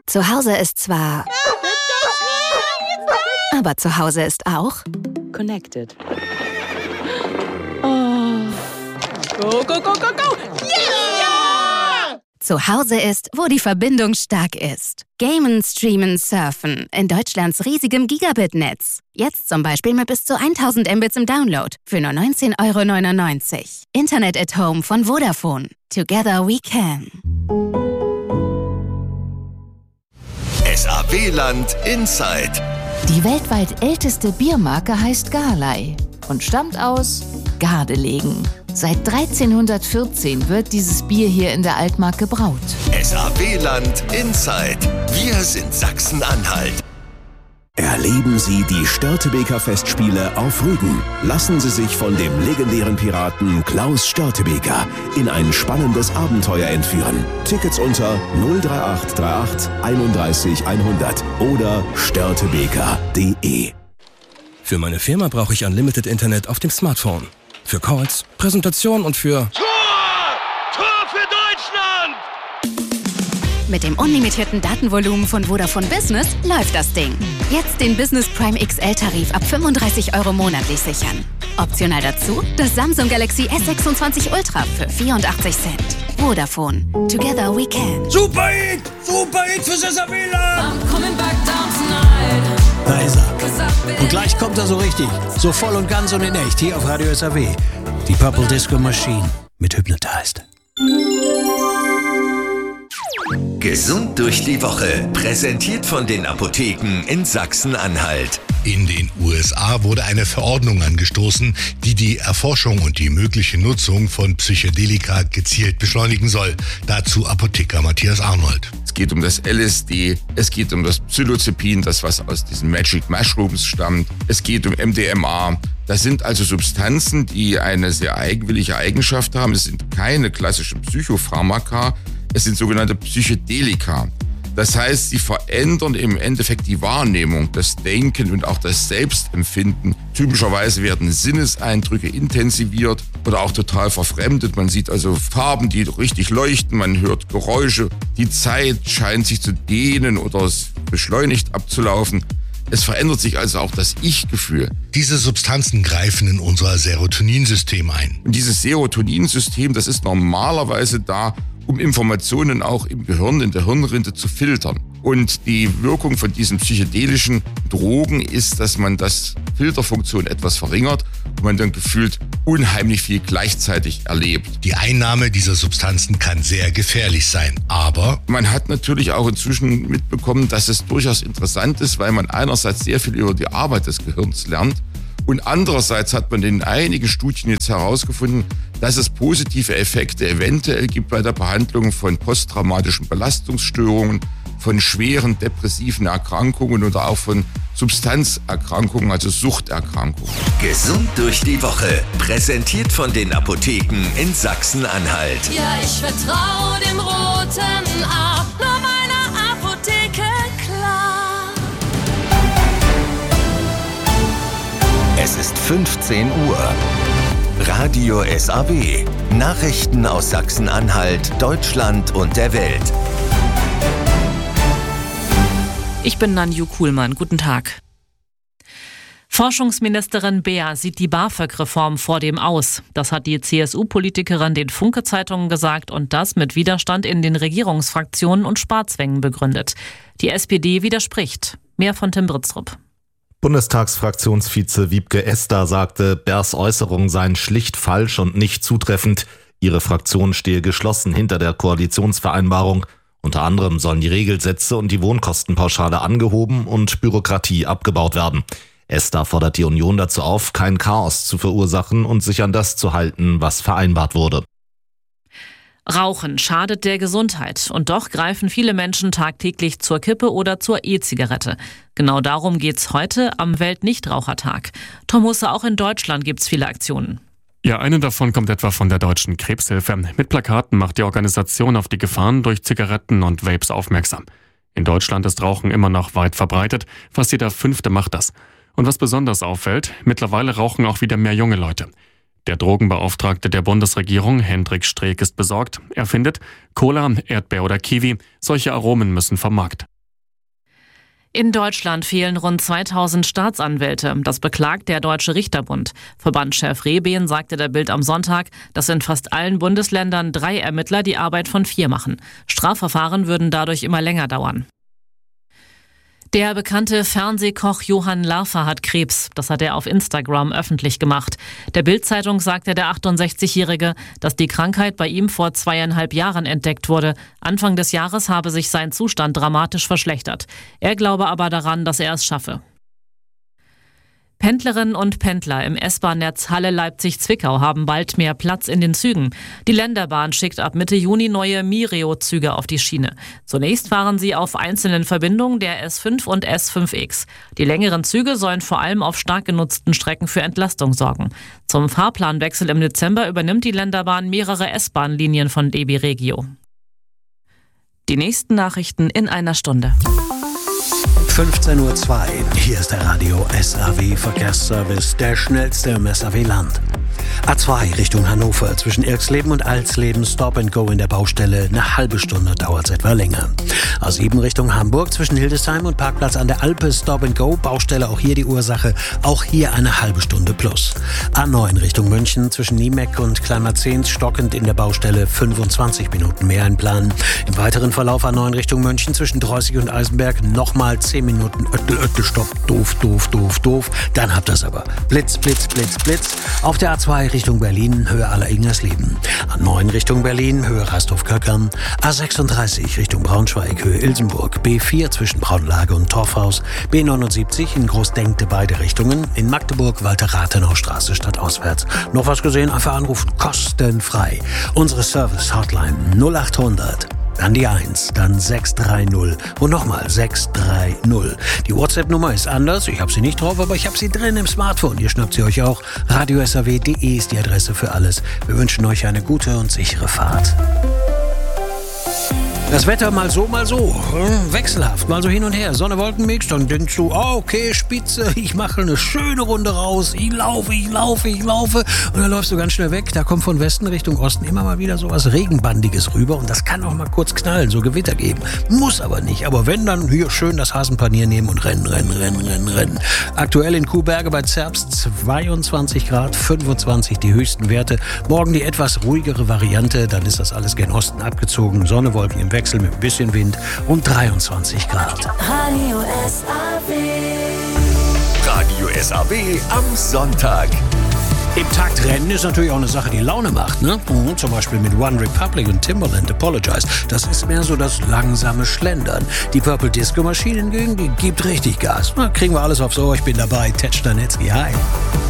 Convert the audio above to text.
Zu Hause ist zwar... Aber zu Hause ist auch... Connected. Oh. Go, go, go, go, go! Yeah! Zu Hause ist, wo die Verbindung stark ist. Gamen, streamen, surfen. In Deutschlands riesigem Gigabit-Netz. Jetzt zum Beispiel mit bis zu 1000 Mbits im Download. Für nur 19,99 €. Internet at Home von Vodafone. Together we can. SAW-Land Inside. Die weltweit älteste Biermarke heißt Garley und stammt aus Gardelegen. Seit 1314 wird dieses Bier hier in der Altmark gebraut. SAW-Land Inside. Wir sind Sachsen-Anhalt. Erleben Sie die Störtebeker Festspiele auf Rügen. Lassen Sie sich von dem legendären Piraten Klaus Störtebeker in ein spannendes Abenteuer entführen. Tickets unter 03838 31 100 oder störtebeker.de. Für meine Firma brauche ich Unlimited Internet auf dem Smartphone. Für Calls, Präsentation und für... Tor! Tor für Deutschland! Mit dem unlimitierten Datenvolumen von Vodafone Business läuft das Ding. Jetzt den Business Prime XL-Tarif ab 35 € monatlich sichern. Optional dazu das Samsung Galaxy S26 Ultra für 84 Cent. Vodafone. Together we can. Super Hit! Super Hit für SAW-Land! I'm coming back down tonight. Da ist er. Und gleich kommt er so richtig. So voll und ganz und in echt hier auf Radio SAW. Die Purple Disco Machine mit Hypnotized. Gesund durch die Woche. Präsentiert von den Apotheken in Sachsen-Anhalt. In den USA wurde eine Verordnung angestoßen, die die Erforschung und die mögliche Nutzung von Psychedelika gezielt beschleunigen soll. Dazu Apotheker Matthias Arnold. Es geht um das LSD, es geht um das Psilocybin, das was aus diesen Magic Mushrooms stammt. Es geht um MDMA. Das sind also Substanzen, die eine sehr eigenwillige Eigenschaft haben. Es sind keine klassischen Psychopharmaka, es sind sogenannte Psychedelika. Das heißt, sie verändern im Endeffekt die Wahrnehmung, das Denken und auch das Selbstempfinden. Typischerweise werden Sinneseindrücke intensiviert oder auch total verfremdet. Man sieht also Farben, die richtig leuchten, man hört Geräusche. Die Zeit scheint sich zu dehnen oder es beschleunigt abzulaufen. Es verändert sich also auch das Ich-Gefühl. Diese Substanzen greifen in unser Serotoninsystem ein. Und dieses Serotoninsystem, das ist normalerweise da, um Informationen auch im Gehirn, in der Hirnrinde zu filtern. Und die Wirkung von diesen psychedelischen Drogen ist, dass man das Filterfunktion etwas verringert und man dann gefühlt unheimlich viel gleichzeitig erlebt. Die Einnahme dieser Substanzen kann sehr gefährlich sein, aber man hat natürlich auch inzwischen mitbekommen, dass es durchaus interessant ist, weil man einerseits sehr viel über die Arbeit des Gehirns lernt und andererseits hat man in einigen Studien jetzt herausgefunden, dass es positive Effekte eventuell gibt bei der Behandlung von posttraumatischen Belastungsstörungen, von schweren depressiven Erkrankungen oder auch von Substanzerkrankungen, also Suchterkrankungen. Gesund durch die Woche. Präsentiert von den Apotheken in Sachsen-Anhalt. Ja, ich vertraue dem roten A, nur meiner Apotheke, klar. Es ist 15 Uhr. Radio SAW. Nachrichten aus Sachsen-Anhalt, Deutschland und der Welt. Ich bin Nanju Kuhlmann. Guten Tag. Forschungsministerin Beer sieht die BAföG-Reform vor dem aus. Das hat die CSU-Politikerin den Funke-Zeitungen gesagt und das mit Widerstand in den Regierungsfraktionen und Sparzwängen begründet. Die SPD widerspricht. Mehr von Tim Britztrup. Bundestagsfraktionsvize Wiebke Esder sagte, Beers Äußerungen seien schlicht falsch und nicht zutreffend. Ihre Fraktion stehe geschlossen hinter der Koalitionsvereinbarung. Unter anderem sollen die Regelsätze und die Wohnkostenpauschale angehoben und Bürokratie abgebaut werden. Esder fordert die Union dazu auf, kein Chaos zu verursachen und sich an das zu halten, was vereinbart wurde. Rauchen schadet der Gesundheit und doch greifen viele Menschen tagtäglich zur Kippe oder zur E-Zigarette. Genau darum geht's heute am Weltnichtrauchertag. Tom Husse, auch in Deutschland gibt's viele Aktionen. Ja, eine davon kommt etwa von der Deutschen Krebshilfe. Mit Plakaten macht die Organisation auf die Gefahren durch Zigaretten und Vapes aufmerksam. In Deutschland ist Rauchen immer noch weit verbreitet, fast jeder Fünfte macht das. Und was besonders auffällt, mittlerweile rauchen auch wieder mehr junge Leute. Der Drogenbeauftragte der Bundesregierung, Hendrik Streeck, ist besorgt. Er findet, Cola, Erdbeer oder Kiwi, solche Aromen müssen vom Markt. In Deutschland fehlen rund 2000 Staatsanwälte. Das beklagt der Deutsche Richterbund. Verbandschef Rehbehn sagte der Bild am Sonntag, dass in fast allen Bundesländern 3 Ermittler die Arbeit von 4 machen. Strafverfahren würden dadurch immer länger dauern. Der bekannte Fernsehkoch Johann Lafer hat Krebs. Das hat er auf Instagram öffentlich gemacht. Der Bild-Zeitung sagte der 68-Jährige, dass die Krankheit bei ihm vor 2,5 Jahren entdeckt wurde. Anfang des Jahres habe sich sein Zustand dramatisch verschlechtert. Er glaube aber daran, dass er es schaffe. Pendlerinnen und Pendler im S-Bahn-Netz Halle-Leipzig-Zwickau haben bald mehr Platz in den Zügen. Die Länderbahn schickt ab Mitte Juni neue Mireo-Züge auf die Schiene. Zunächst fahren sie auf einzelnen Verbindungen der S5 und S5X. Die längeren Züge sollen vor allem auf stark genutzten Strecken für Entlastung sorgen. Zum Fahrplanwechsel im Dezember übernimmt die Länderbahn mehrere S-Bahn-Linien von DB Regio. Die nächsten Nachrichten in einer Stunde. 15:02 Uhr. Hier ist der Radio SAW Verkehrsservice, der schnellste im SAW-Land. A2 Richtung Hannover, zwischen Irxleben und Alsleben, Stop and Go in der Baustelle. Eine halbe Stunde dauert es etwa länger. A7 Richtung Hamburg, zwischen Hildesheim und Parkplatz an der Alpe, Stop and Go, Baustelle, auch hier die Ursache, auch hier eine halbe Stunde plus. A9 Richtung München, zwischen Niemeck und Kleinmarzens, stockend in der Baustelle, 25 Minuten mehr einplanen. Im weiteren Verlauf A9 Richtung München, zwischen Dreußig und Eisenberg, nochmal 10 Minuten Stopp, doof. Dann habt ihr's aber. Blitz. Auf der A2 Richtung Berlin, Höhe Aller-Ingersleben. A9 Richtung Berlin, Höhe Rastorf-Köckern. A36 Richtung Braunschweig, Höhe Ilsenburg. B4 zwischen Braunlage und Torfhaus. B79 in Großdenkte beide Richtungen. In Magdeburg Walter-Rathenau-Straße stadtauswärts. Noch was gesehen? Einfach anrufen. Kostenfrei. Unsere Service-Hotline 0800. Dann die 1, dann 630 und nochmal 630. Die WhatsApp-Nummer ist anders, ich habe sie nicht drauf, aber ich habe sie drin im Smartphone. Ihr schnappt sie euch auch. radiosaw.de ist die Adresse für alles. Wir wünschen euch eine gute und sichere Fahrt. Das Wetter mal so, wechselhaft, mal so hin und her. Sonne, Wolkenmix, dann denkst du, okay, spitze, ich mache eine schöne Runde raus, ich laufe. Und dann läufst du ganz schnell weg. Da kommt von Westen Richtung Osten immer mal wieder so was Regenbandiges rüber. Und das kann auch mal kurz knallen, so Gewitter geben. Muss aber nicht. Aber wenn, dann hier schön das Hasenpanier nehmen und rennen. Aktuell in Kuhberge bei Zerbst 22 Grad, 25 die höchsten Werte. Morgen die etwas ruhigere Variante, dann ist das alles gen Osten abgezogen. Sonne, Wolken im Wechsel mit ein bisschen Wind und 23 Grad. Radio SAW. Radio SAW am Sonntag. Im Takt rennen ist natürlich auch eine Sache, die Laune macht, ne? Zum Beispiel mit One Republic und Timbaland, Apologize. Das ist mehr so das langsame Schlendern. Die Purple Disco Machine hingegen, die gibt richtig Gas. Na, kriegen wir alles aufs Ohr. Ich bin dabei. Tetsch Danetski, hi.